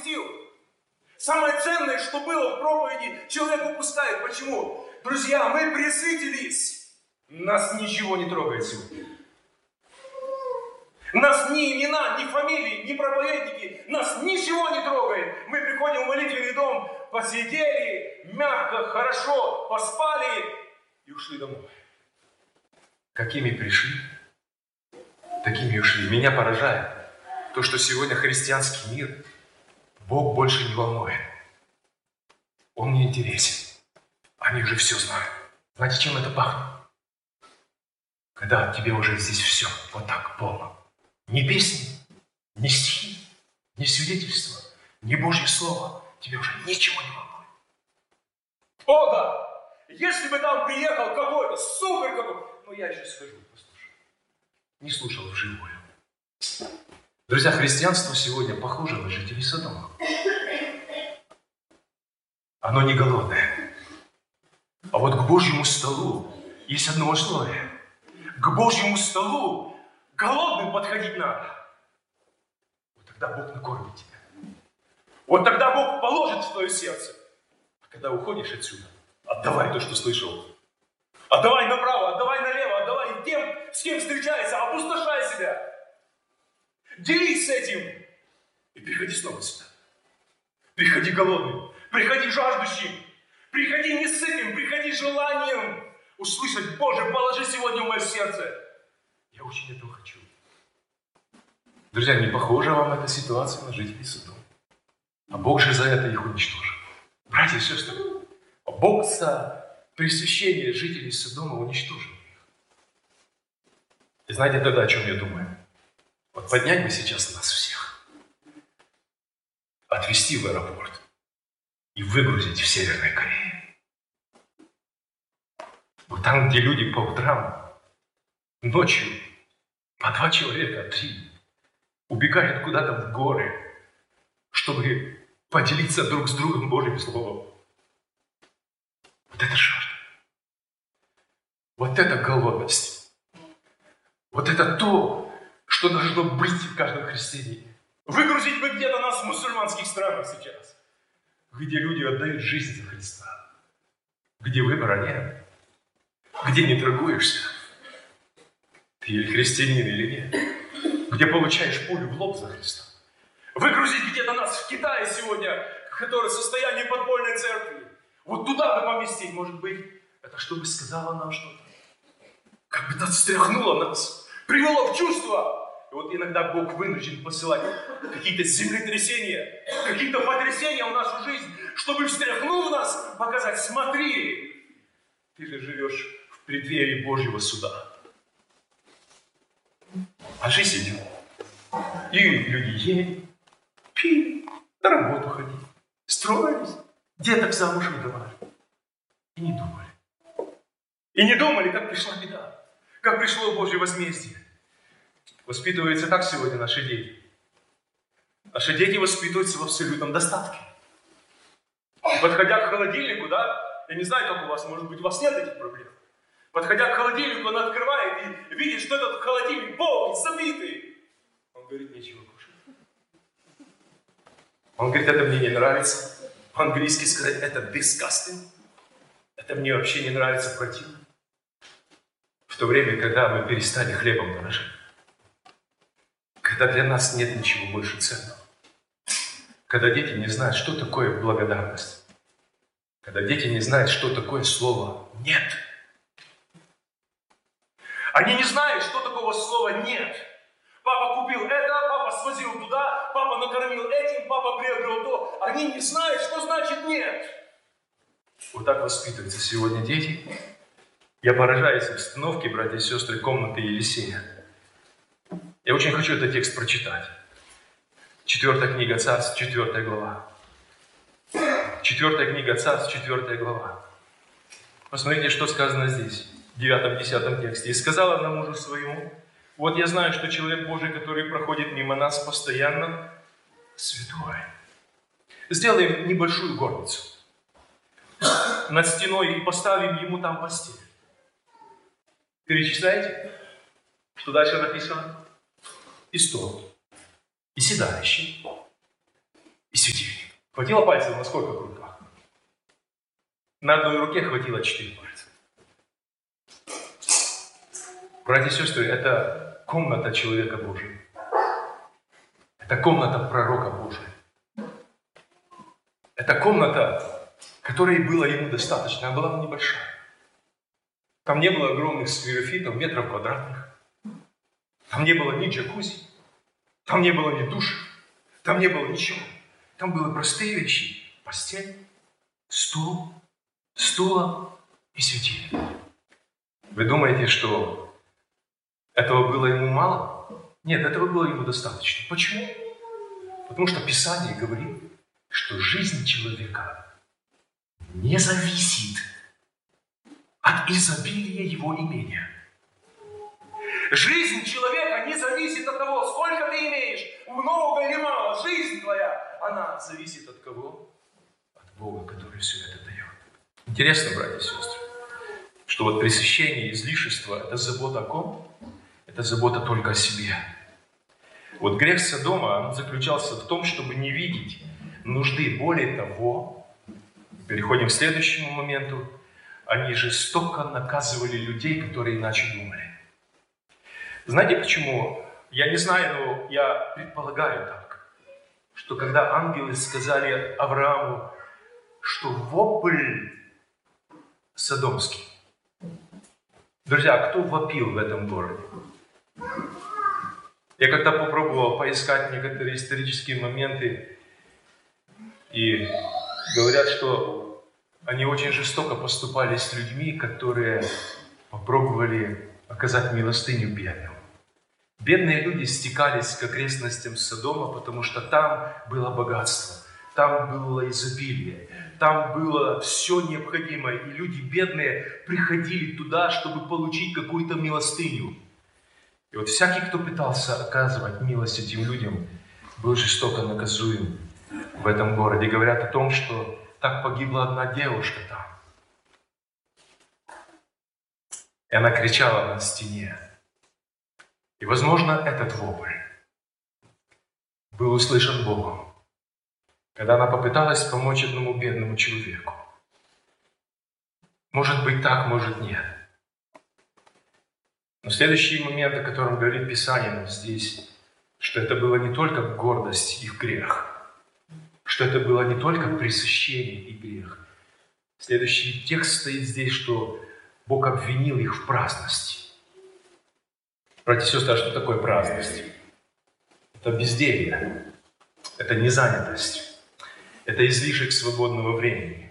оповестил. Самое ценное, что было в проповеди, человек упускает. Почему? Друзья, мы пресытились. Нас ничего не трогает сегодня. Нас ни имена, ни фамилии, ни проповедники, нас ничего не трогает. Мы приходим в молитвенный дом, посидели, мягко, хорошо, поспали и ушли домой. Какими пришли, такими ушли. Меня поражает то, что сегодня христианский мир Бог больше не волнует. Он не интересен. Они уже все знают. Знаете, чем это пахнет? Когда тебе уже здесь все вот так полно. Ни песни, ни стихи, ни свидетельства, ни Божье Слово. Тебе уже ничего не волнует. О, да! Если бы там приехал какой-то супер какой-то... Ну, я еще схожу, послушаю. Не слушал вживую. Друзья, христианство сегодня похоже на жителей Содома. Оно не голодное. А вот к Божьему столу есть одно условие. К Божьему столу голодным подходить надо. Вот тогда Бог накормит тебя. Вот тогда Бог положит в твое сердце. А когда уходишь отсюда, отдавай то, что слышал. Отдавай направо, отдавай налево, отдавай тем, с кем встречаешься, опустошай себя. Делись с этим. И приходи снова сюда. Приходи голодным, приходи жаждущим, приходи несытым, приходи желанием услышать: Боже, положи сегодня в мое сердце. Я очень этого хочу. Друзья, не похожа вам эта ситуация на жителей Содома? А Бог же за это их уничтожил. Братья и сестры, Бог за пресыщение жителей Содома уничтожил их. И знаете тогда, о чем я думаю? Вот поднять бы сейчас нас всех, отвезти в аэропорт и выгрузить в Северной Корее. Вот там, где люди по утрам, ночью, по 2 человека, 3, убегают куда-то в горы, чтобы поделиться друг с другом Божьим Словом. Вот это жажда. Вот это голодность. Вот это то, что должно быть в каждом христианине. Выгрузить бы где-то нас в мусульманских странах сейчас, где люди отдают жизнь за Христа, где выбора нет, где не торгуешься, ты или христианин, или нет, где получаешь пулю в лоб за Христа. Выгрузить где-то нас в Китае сегодня, который в состоянии подпольной церкви. Вот туда бы поместить, может быть, это чтобы сказала нам что-то. Как бы это встряхнуло нас, привело в чувство. И вот иногда Бог вынужден посылать какие-то землетрясения, какие-то потрясения в нашу жизнь, чтобы, встряхнув нас, показать: смотри, ты же живешь в преддверии Божьего суда. А жизнь идет. И люди ели, пили, на работу ходили, строились, деток замуж выдавали. И не думали. И не думали, как пришла беда, как пришло Божье возмездие. Воспитываются так сегодня наши дети. Наши дети воспитываются в абсолютном достатке. И подходя к холодильнику, да, я не знаю, как у вас, может быть, у вас нет этих проблем. Подходя к холодильнику, он открывает и видит, что этот холодильник полный, забитый. Он говорит: нечего кушать. Он говорит: это мне не нравится. По-английски сказать: это disgusting. Это мне вообще не нравится, противно. В то время, когда мы перестали хлебом дорожить. Когда для нас нет ничего больше ценного. Когда дети не знают, что такое благодарность. Когда дети не знают, что такое слово «нет». Они не знают, что такого слова «нет». Папа купил это, папа свозил туда, папа накормил этим, папа приобрел то. Они не знают, что значит «нет». Вот так воспитываются сегодня дети. Я поражаюсь обстановке, братья и сестры, комнаты Елисея. Я очень хочу этот текст прочитать. 4 книга Царств, 4 глава. 4 книга Царств, 4 глава. Посмотрите, что сказано здесь, в 9-10 тексте. «И сказала она мужу своему: вот я знаю, что человек Божий, который проходит мимо нас постоянно, святой. Сделаем небольшую горницу над стеной и поставим ему там постель». Перечисляете, что дальше написано? И стол, и седалище, и светильник. Хватило пальцев на сколько кругах? На одной руке хватило 4 пальца. Братья и сестры, это комната человека Божия. Это комната пророка Божия. Это комната, которой было ему достаточно, она была небольшая. Там не было огромных сферофитов, метров квадратных. Там не было ни джакузи, там не было ни душа, там не было ничего. Там были простые вещи. Постель, стул, стула и светильник. Вы думаете, что этого было ему мало? Нет, этого было ему достаточно. Почему? Потому что Писание говорит, что жизнь человека не зависит от изобилия его имения. Жизнь человека не зависит от того, сколько ты имеешь, много или мало. Жизнь твоя, она зависит от кого? От Бога, который все это дает. Интересно, братья и сестры, что вот пресыщение, излишество – это забота о ком? Это забота только о себе. Вот грех Содома, он заключался в том, чтобы не видеть нужды. Более того, переходим к следующему моменту, они жестоко наказывали людей, которые иначе думали. Знаете почему? Я не знаю, но я предполагаю так, что когда ангелы сказали Аврааму, что вопль содомский. Друзья, кто вопил в этом городе? Я как-то попробовал поискать некоторые исторические моменты, и говорят, что они очень жестоко поступали с людьми, которые попробовали оказать милостыню бедным. Бедные люди стекались к окрестностям Содома, потому что там было богатство, там было изобилие, там было все необходимое. И люди бедные приходили туда, чтобы получить какую-то милостыню. И вот всякий, кто пытался оказывать милость этим людям, был жестоко наказуем в этом городе. Говорят о том, что так погибла одна девушка там. И она кричала на стене. И, возможно, этот вопль был услышан Богом, когда она попыталась помочь одному бедному человеку. Может быть так, может нет. Но следующий момент, о котором говорит Писание нам здесь, что это было не только гордость и грех, что это было не только пресыщение и грех. Следующий текст стоит здесь, что Бог обвинил их в праздности. Братья и сестры, а что такое праздность? Это безделье, это незанятость, это излишек свободного времени.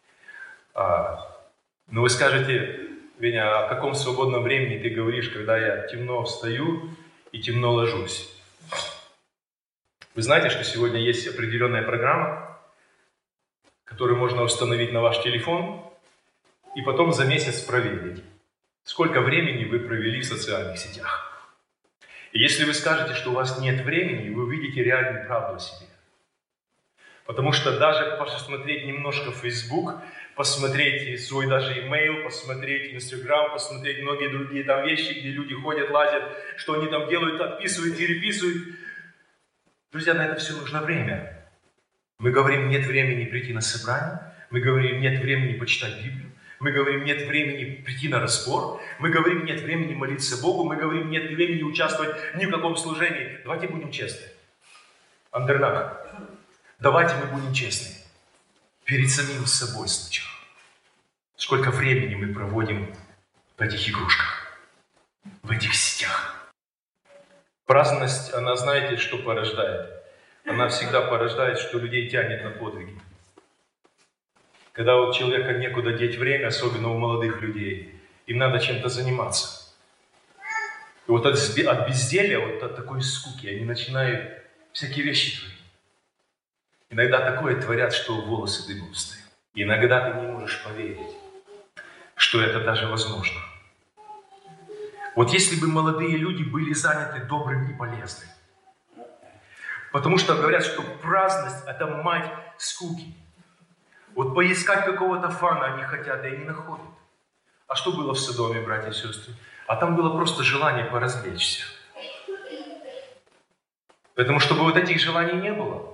Но вы скажете, Веня, о каком свободном времени ты говоришь, когда я темно встаю и темно ложусь? Вы знаете, что сегодня есть определенная программа, которую можно установить на ваш телефон и потом за месяц проверить, сколько времени вы провели в социальных сетях. И если вы скажете, что у вас нет времени, вы увидите реальную правду о себе. Потому что даже посмотреть немножко Facebook, посмотреть свой даже имейл, посмотреть Instagram, посмотреть многие другие там вещи, где люди ходят, лазят, что они там делают, отписывают, переписывают. Друзья, на это все нужно время. Мы говорим, нет времени прийти на собрание, мы говорим, нет времени почитать Библию, мы говорим, нет времени прийти на разбор, мы говорим, нет времени молиться Богу, мы говорим, нет времени участвовать ни в каком служении. Давайте будем честны. Андернах, давайте мы будем честны. Перед самим собой сначала. Сколько времени мы проводим в этих игрушках, в этих сетях. Праздность, она знаете, что порождает? Она всегда порождает, что людей тянет на подвиги. Когда у человека некуда деть время, особенно у молодых людей, им надо чем-то заниматься. И вот от безделья, вот от такой скуки, они начинают всякие вещи творить. Иногда такое творят, что волосы дыбом встают. Иногда ты не можешь поверить, что это даже возможно. Вот если бы молодые люди были заняты добрым и полезным. Потому что говорят, что праздность – это мать скуки. Вот поискать какого-то фана они хотят, и не находят. А что было в Содоме, братья и сестры? А там было просто желание поразвлечься. Поэтому, чтобы вот этих желаний не было,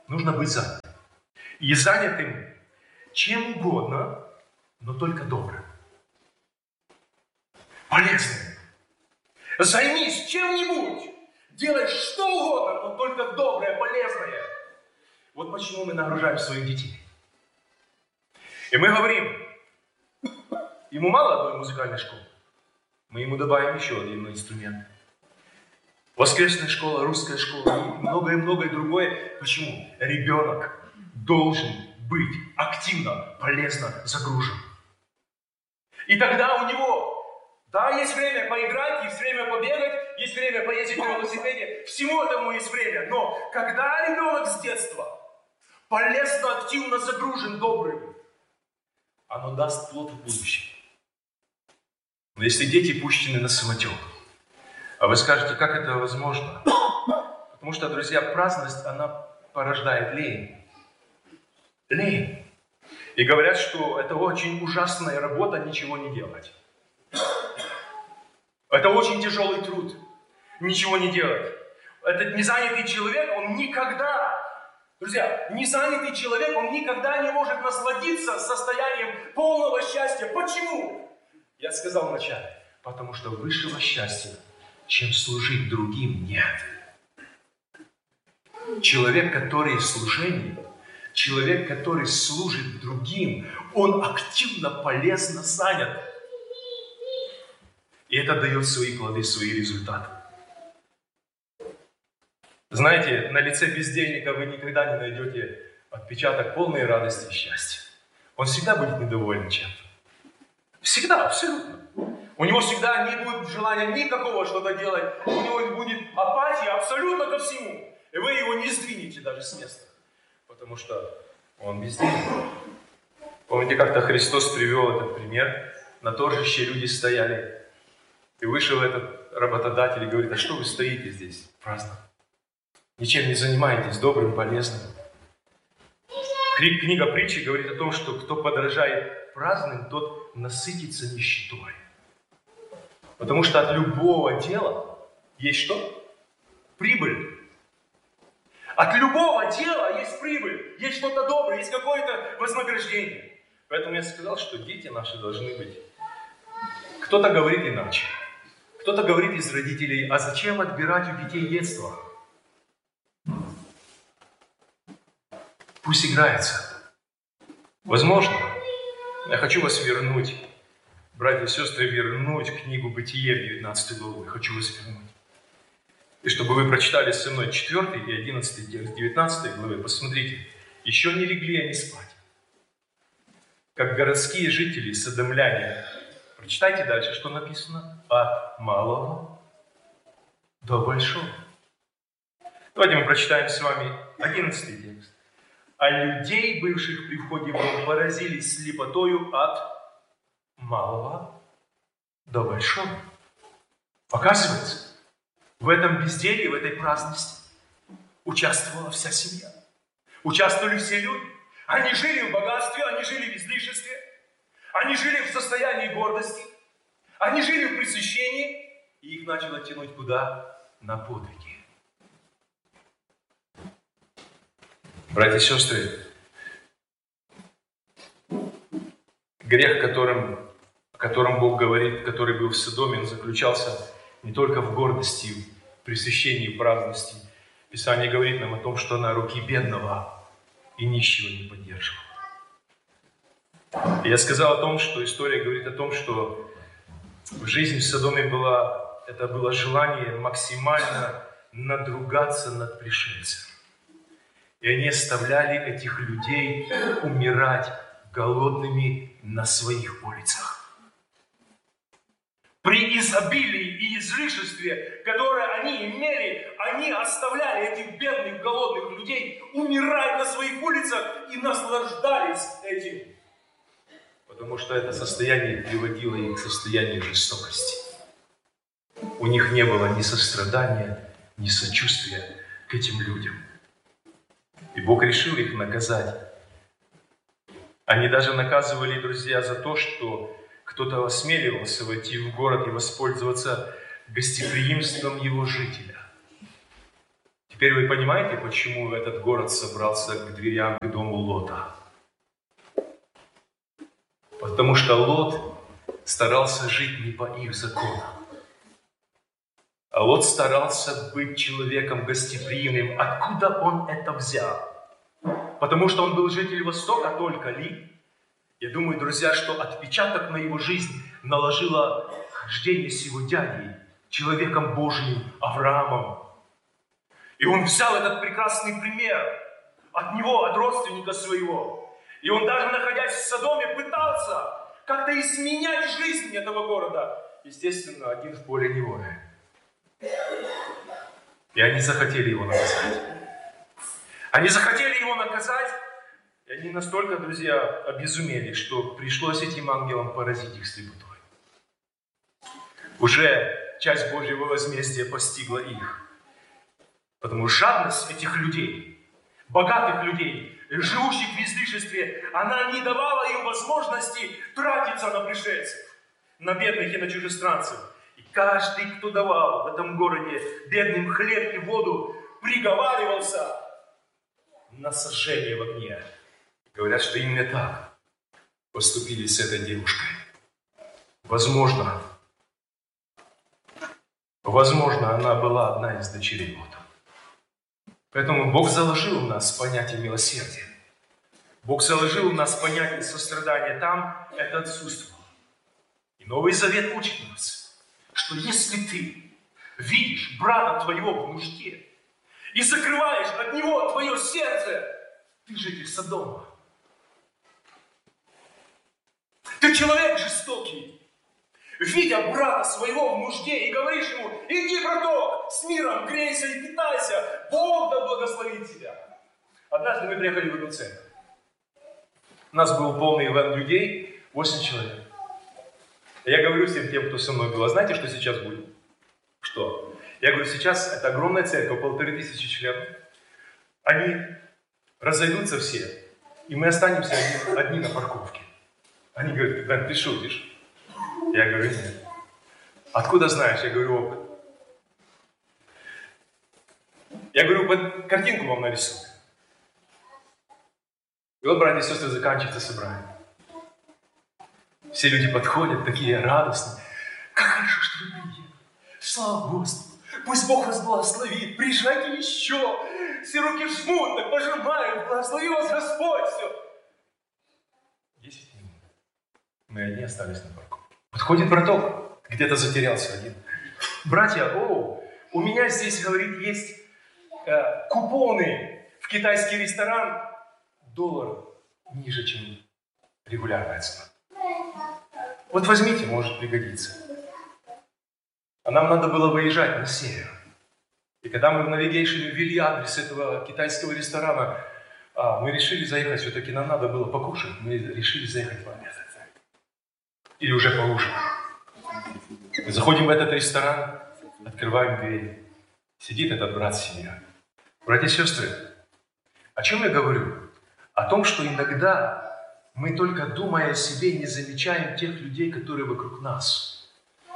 нужно быть занятым. И занятым чем угодно, но только добрым. Полезным. Займись чем-нибудь. Делай что угодно, но только доброе, полезное. Вот почему мы нагружаем своих детей. И мы говорим, ему мало одной музыкальной школы. Мы ему добавим еще один инструмент. Воскресная школа, русская школа и многое-многое другое. Почему? Ребенок должен быть активно, полезно загружен. И тогда у него, да, есть время поиграть, есть время побегать, есть время поездить на велосипеде. Всему этому есть время. Но когда ребенок с детства полезно, активно загружен добрым, оно даст плод в будущем. Но если дети пущены на самотек, а вы скажете, как это возможно? Потому что, друзья, праздность, она порождает лень. Лень. И говорят, что это очень ужасная работа ничего не делать. Это очень тяжелый труд. Ничего не делать. Этот незанятый человек, он никогда, друзья, незанятый человек, он никогда не может насладиться состоянием полного счастья. Почему? Я сказал вначале, потому что высшего счастья, чем служить другим, нет. Человек, который в служении, человек, который служит другим, он активно, полезно занят. И это дает свои плоды, свои результаты. Знаете, на лице бездельника вы никогда не найдете отпечаток полной радости и счастья. Он всегда будет недоволен чем-то. Всегда, абсолютно. У него всегда не будет желания никакого что-то делать. У него будет апатия абсолютно ко всему. И вы его не сдвинете даже с места. Потому что он бездельник. Помните, как-то Христос привел этот пример. На торжище люди стояли. И вышел этот работодатель и говорит, а что вы стоите здесь праздно? Ничем не занимаетесь, добрым, полезным. Книга притчи говорит о том, что кто подражает праздным, тот насытится нищетой. Потому что от любого дела есть что? Прибыль. От любого дела есть прибыль, есть что-то доброе, есть какое-то вознаграждение. Поэтому я сказал, что дети наши должны быть. Кто-то говорит иначе. Кто-то говорит из родителей, а зачем отбирать у детей детство? Пусть играется. Возможно, я хочу вас вернуть, братья и сестры, вернуть книгу Бытие в 19 главу. Я хочу вас вернуть. И чтобы вы прочитали со мной 4 и 11 текст 19 главы, посмотрите. Еще не легли они спать, как городские жители, содомляне. Прочитайте дальше, что написано. От малого до большого. Давайте мы прочитаем с вами 11 текст. А людей, бывших при входе в дом, поразились слепотою от малого до большого. Оказывается, в этом безделье, в этой праздности участвовала вся семья. Участвовали все люди. Они жили в богатстве, они жили в излишестве, они жили в состоянии гордости, они жили в пресыщении, и их начало тянуть куда? На подвиги. Братья и сестры, грех, о котором Бог говорит, который был в Содоме, он заключался не только в гордости, в пресыщении, в праздности. Писание говорит нам о том, что она руки бедного и нищего не поддерживала. И я сказал о том, что история говорит о том, что в жизни в Содоме было желание максимально надругаться над пришельцем. И они оставляли этих людей умирать голодными на своих улицах. При изобилии и излишестве, которое они имели, они оставляли этих бедных, голодных людей умирать на своих улицах и наслаждались этим. Потому что это состояние приводило их к состоянию жестокости. У них не было ни сострадания, ни сочувствия к этим людям. И Бог решил их наказать. Они даже наказывали, друзья, за то, что кто-то осмеливался войти в город и воспользоваться гостеприимством его жителя. Теперь вы понимаете, почему этот город собрался к дверям к дому Лота? Потому что Лот старался жить не по их законам. А Лот старался быть человеком гостеприимным. Откуда он это взял? Потому что он был житель Востока только ли? Я думаю, друзья, что отпечаток на его жизнь наложило хождение с его дядей, человеком Божьим Авраамом. И он взял этот прекрасный пример от него, от родственника своего. И он даже, находясь в Содоме, пытался как-то изменять жизнь этого города. Естественно, один в поле не воин. И они захотели его наказать. Они захотели его наказать, и они настолько, друзья, обезумели, что пришлось этим ангелам поразить их слепотой. Уже часть Божьего возмездия постигла их. Потому что жадность этих людей, богатых людей, живущих в излишестве, она не давала им возможности тратиться на пришельцев, на бедных и на чужестранцев. И каждый, кто давал в этом городе бедным хлеб и воду, приговаривался на сожжение в огне. Говорят, что именно так поступили с этой девушкой. Возможно, она была одна из дочерей Лота. Поэтому Бог заложил в нас понятие милосердия. Бог заложил в нас понятие сострадания. Там это отсутствовало. И Новый Завет учит нас, что если ты видишь брата твоего в нужде и закрываешь от него твое сердце, ты житель Содома. Ты человек жестокий. Видя брата своего в нужде и говоришь ему: иди, браток, с миром грейся и питайся, Бог да благословит тебя. Однажды мы приехали в одну церковь. У нас был полный ивент людей, 8 человек. Я говорю всем тем, кто со мной был: а знаете, что сейчас будет? Что? Я говорю, сейчас это огромная церковь, 1500 членов. Они разойдутся все, и мы останемся одни на парковке. Они говорят: Бен, ты шутишь? Я говорю: нет. Откуда знаешь? Я говорю: опыт. Я говорю: картинку вам нарисую. И вот, братья и сестры, заканчивается собрание. Все люди подходят, такие радостные. Как хорошо, что вы приехали. Слава Господу. Пусть Бог вас благословит. Приезжайте еще. Все руки жмут, так пожимают. Благослови вас Господь. Все. 10 минут. Мы одни остались на парку. Подходит браток. Где-то затерялся один. Братья, у меня здесь, говорит, есть купоны в китайский ресторан. $1 ниже, чем регулярная цена. Вот возьмите, может пригодиться. А нам надо было выезжать на север. И когда мы в навигейшене ввели адрес этого китайского ресторана, мы решили заехать, все-таки нам надо было покушать, мы решили заехать в обед. Или уже поужинать. Мы заходим в этот ресторан, открываем дверь. Сидит этот брат с семьей. Братья и сестры, о чем я говорю? О том, что иногда мы, только думая о себе, не замечаем тех людей, которые вокруг нас.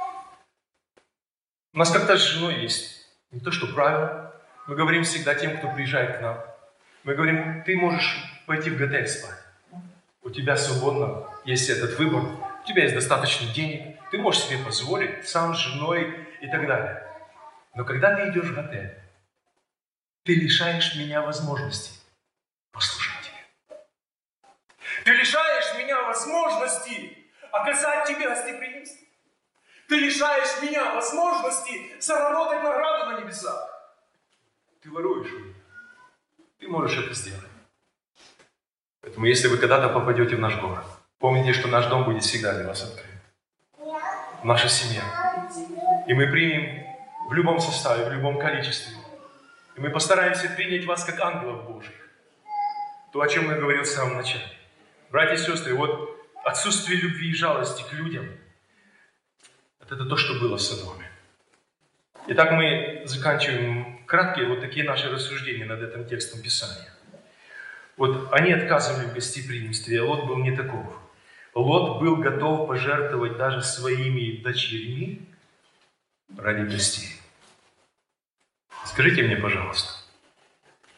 У нас как-то с женой есть не то, что правило. Мы говорим всегда тем, кто приезжает к нам. Мы говорим: ты можешь пойти в готель спать. У тебя свободно есть этот выбор. У тебя есть достаточно денег. Ты можешь себе позволить сам с женой и так далее. Но когда ты идешь в готель, ты лишаешь меня возможности послушать тебе. Ты лишаешь меня возможности оказать тебе гостеприимство. Ты лишаешь меня возможности заработать награду на небесах. Ты воруешь у меня. Ты можешь это сделать. Поэтому, если вы когда-то попадете в наш город, помните, что наш дом будет всегда для вас открыт. Наша семья. И мы примем в любом составе, в любом количестве. И мы постараемся принять вас как ангелов Божьих. То, о чем я говорил в самом начале. Братья и сестры, вот отсутствие любви и жалости к людям – это то, что было в Содоме. Итак, мы заканчиваем краткие вот такие наши рассуждения над этим текстом Писания. Вот они отказывали в гостеприимстве, а Лот был не таков. Лот был готов пожертвовать даже своими дочерьми ради гостей. Скажите мне, пожалуйста,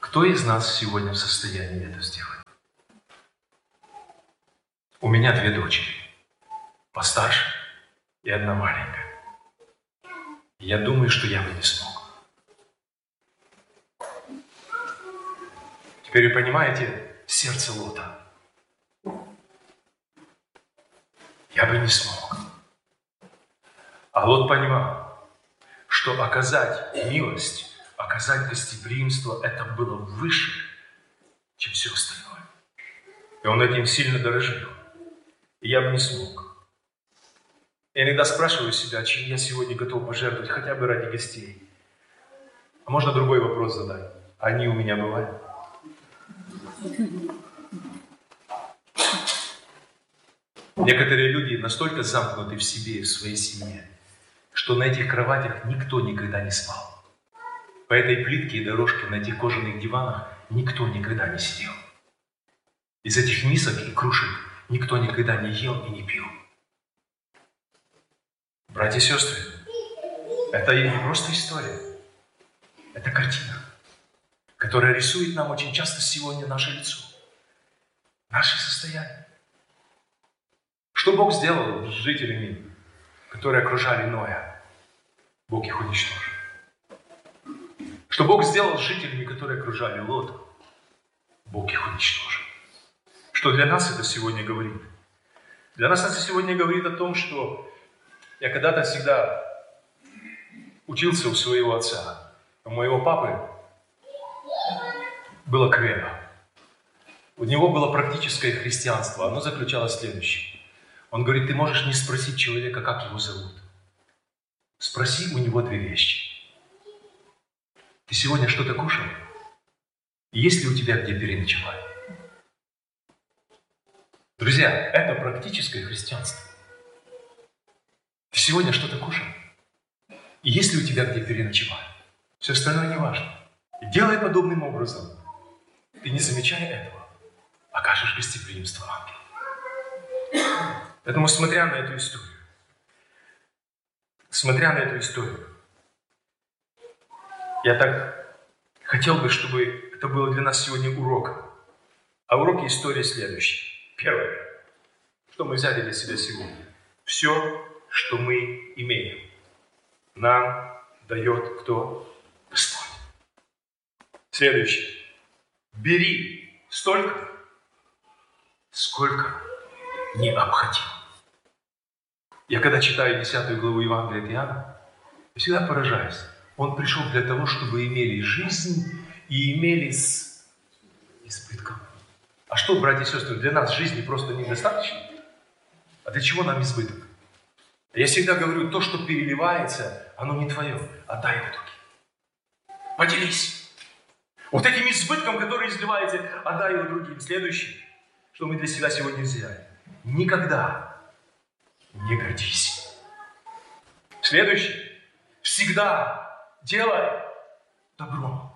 Кто из нас сегодня в состоянии это сделать? У меня 2 дочери, постарше и 1 маленькая. Я думаю, что я бы не смог. Теперь вы понимаете сердце Лота? Я бы не смог. А Лот понимал, что оказать милость, оказать гостеприимство, это было выше, чем все остальное. И он этим сильно дорожил. И я бы не смог. Я иногда спрашиваю себя, чем я сегодня готов пожертвовать, хотя бы ради гостей. А можно другой вопрос задать? Они у меня бывают? Некоторые люди настолько замкнуты в себе и в своей семье, что на этих кроватях никто никогда не спал. По этой плитке и дорожке на этих кожаных диванах никто никогда не сидел. Из этих мисок и кружек никто никогда не ел и не пил. Братья и сестры, это не просто история, это картина, которая рисует нам очень часто сегодня наше лицо, наше состояние. Что Бог сделал с жителями, которые окружали Ноя? Бог их уничтожил. Что Бог сделал с жителями, которые окружали Лота? Бог их уничтожил. Что для нас это сегодня говорит? Для нас это сегодня говорит о том, что я когда-то всегда учился у своего отца. У моего папы было кредо. У него было практическое христианство. Оно заключалось в следующем. Он говорит, ты можешь не спросить человека, как его зовут. Спроси у него 2 вещи. Ты сегодня что-то кушал? Есть ли у тебя где переночевать? Друзья, это практическое христианство. Ты сегодня что-то кушал? И есть ли у тебя где переночевать? Все остальное не важно. И делай подобным образом. Ты, не замечая этого, окажешь гостеприимство ангелу. Поэтому, смотря на эту историю, я так хотел бы, чтобы это было для нас сегодня уроком. А урок истории следующий. Первое. Что мы взяли для себя сегодня? Все, что мы имеем, нам дает кто? Господь. Следующее. Бери столько, сколько необходимо. Я когда читаю 10 главу Евангелия от Иоанна, я всегда поражаюсь. Он пришел для того, чтобы имели жизнь и имели с избытком. А что, братья и сестры, для нас жизни просто недостаточно? А для чего нам избыток? Я всегда говорю, то, что переливается, оно не твое, отдай его другим. Поделись. Вот этим избытком, который изливается, отдай его другим. Следующее, что мы для себя сегодня взяли. Никогда не гордись. Следующее. Всегда делай добро.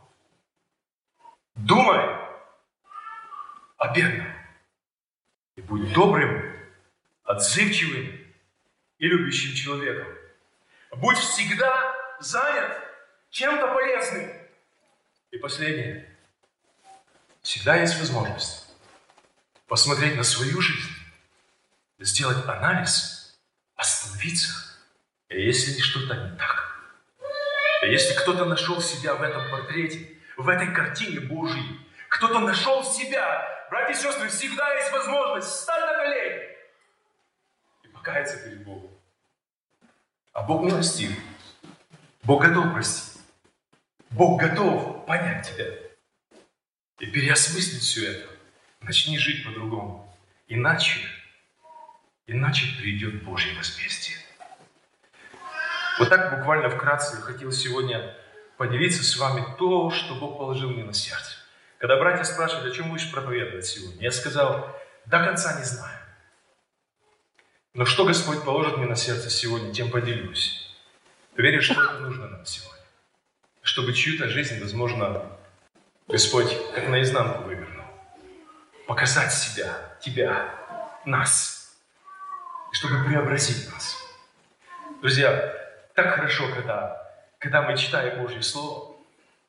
Думай о бедном. И будь добрым, отзывчивым и любящим человеком. Будь всегда занят чем-то полезным. И последнее. Всегда есть возможность посмотреть на свою жизнь, сделать анализ, остановиться. И если что-то не так, и если кто-то нашел себя в этом портрете, в этой картине Божьей, кто-то нашел себя, братья и сестры, всегда есть возможность встать на колени и покаяться перед Богом. А Бог милостив. Бог готов простить. Бог готов понять тебя и переосмыслить все это. Начни жить по-другому. Иначе придет Божье возмездие. Вот так буквально вкратце хотел сегодня поделиться с вами то, что Бог положил мне на сердце. Когда братья спрашивали, о чем будешь проповедовать сегодня, я сказал, до конца не знаю. Но что Господь положит мне на сердце сегодня, тем поделюсь. Верю, что это нужно нам сегодня. Чтобы чью-то жизнь, возможно, Господь как наизнанку вывернул. Показать себя, тебя, нас. И чтобы преобразить нас. Друзья, так хорошо, когда мы читаем Божье Слово,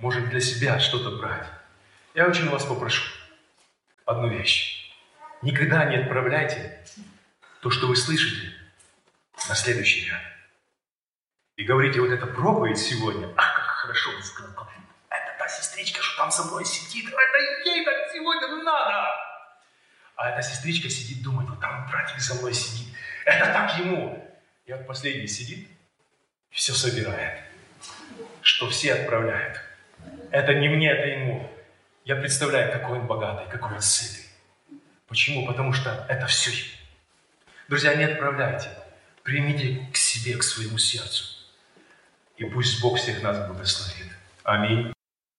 можем для себя что-то брать. Я очень вас попрошу одну вещь. Никогда не отправляйте то, что вы слышите, на следующий ряд. И говорите, вот эта проповедь сегодня, ах, как хорошо, он сказал, это та сестричка, что там со мной сидит, это ей так сегодня надо. А эта сестричка сидит, думает, вот там братик за мной сидит, это так ему. И вот последний сидит, все собирает, что все отправляют. Это не мне, это ему. Я представляю, какой он богатый, какой он сытый. Почему? Потому что это все ему. Друзья, не отправляйте. Примите к себе, к своему сердцу. И пусть Бог всех нас благословит. Аминь.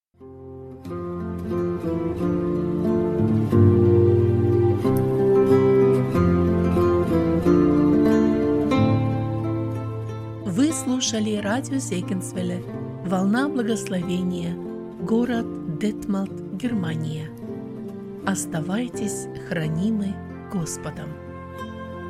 Вы слушали радио Зегенсвелле «Волна благословения», город Детмалт, Германия. Оставайтесь хранимы Господом.